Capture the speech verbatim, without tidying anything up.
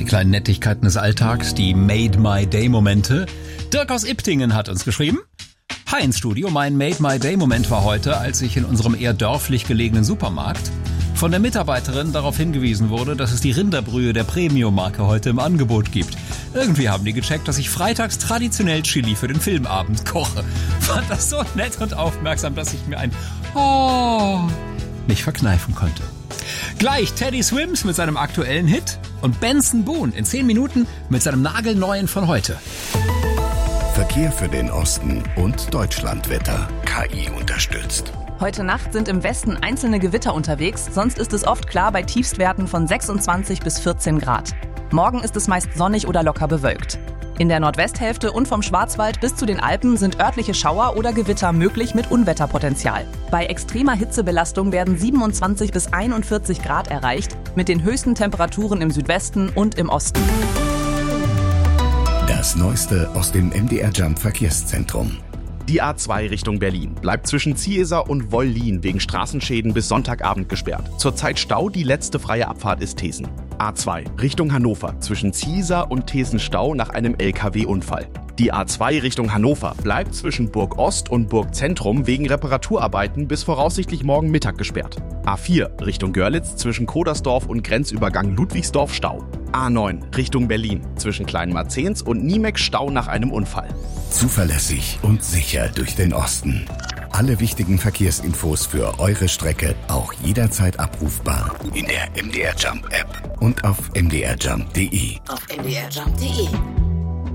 Die kleinen Nettigkeiten des Alltags, die Made My Day Momente. Dirk aus Iptingen hat uns geschrieben. Hi ins Studio, mein Made My Day Moment war heute, als ich in unserem eher dörflich gelegenen Supermarkt von der Mitarbeiterin darauf hingewiesen wurde, dass es die Rinderbrühe der Premium-Marke heute im Angebot gibt. Irgendwie haben die gecheckt, dass ich freitags traditionell Chili für den Filmabend koche. Fand das so nett und aufmerksam, dass ich mir ein Oh nicht verkneifen konnte. Gleich Teddy Swims mit seinem aktuellen Hit und Benson Boone in zehn Minuten mit seinem nagelneuen von heute. Verkehr für den Osten und Deutschlandwetter. K I unterstützt. Heute Nacht sind im Westen einzelne Gewitter unterwegs, sonst ist es oft klar bei Tiefstwerten von sechsundzwanzig bis vierzehn Grad. Morgen ist es meist sonnig oder locker bewölkt. In der Nordwesthälfte und vom Schwarzwald bis zu den Alpen sind örtliche Schauer oder Gewitter möglich mit Unwetterpotenzial. Bei extremer Hitzebelastung werden siebenundzwanzig bis einundvierzig Grad erreicht, mit den höchsten Temperaturen im Südwesten und im Osten. Das Neueste aus dem M D R Jump Verkehrszentrum. Die A zwei Richtung Berlin bleibt zwischen Zieser und Wollin wegen Straßenschäden bis Sonntagabend gesperrt. Zurzeit Stau, die letzte freie Abfahrt ist Thesen. A zwei Richtung Hannover zwischen Zieser und Thesen Stau nach einem L K W-Unfall. Die A zwei Richtung Hannover bleibt zwischen Burg Ost und Burg Zentrum wegen Reparaturarbeiten bis voraussichtlich morgen Mittag gesperrt. A vier Richtung Görlitz zwischen Kodersdorf und Grenzübergang Ludwigsdorf Stau. A neun Richtung Berlin zwischen Kleinmarzens und Niemek Stau nach einem Unfall. Zuverlässig und sicher durch den Osten. Alle wichtigen Verkehrsinfos für eure Strecke auch jederzeit abrufbar in der M D R Jump App und auf m d r jump punkt d e. Auf m d r jump punkt d e.